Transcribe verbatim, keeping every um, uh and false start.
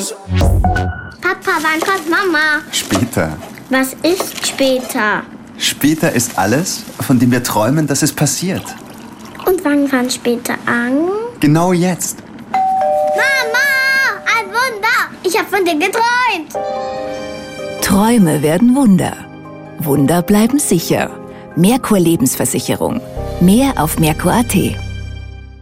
los. Papa, wann kommt Mama? Später. Was ist später? Später ist alles, von dem wir träumen, dass es passiert. Und wann fängt später an? Genau jetzt. Mama, ein Wunder! Ich habe von dir geträumt. Träume werden Wunder. Wunder bleiben sicher. Merkur Lebensversicherung. Mehr auf merkur punkt at.